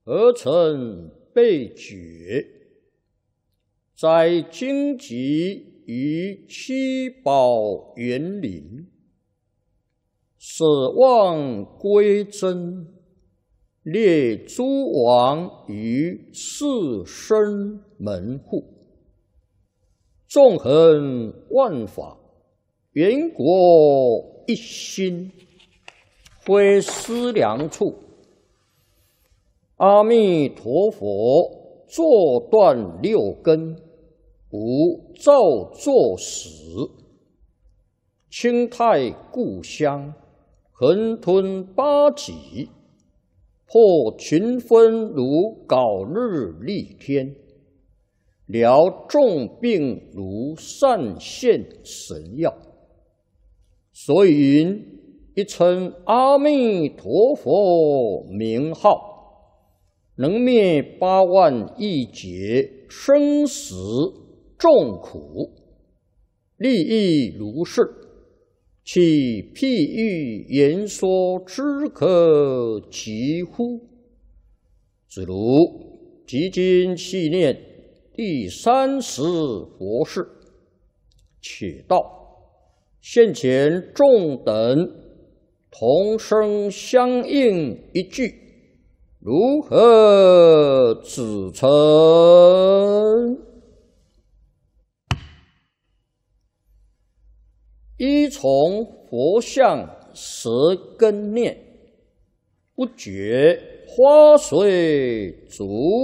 而成被觉，在荆棘于七宝园林，舍望归真，列诸王于四生门户，纵横万法，缘国一心，非思量处。阿弥陀佛坐断六根，无造作始，清泰故乡，横吞八极，破群分如槁日丽天，疗众病如善现神药。所以云：一称阿弥陀佛名号，能灭8万亿劫生死众苦，利益如是，其譬喻言说之可及乎？子如即今细念第30佛事，且道现前众等同声相应一句，如何指称？依从佛像舌根念，不觉花随足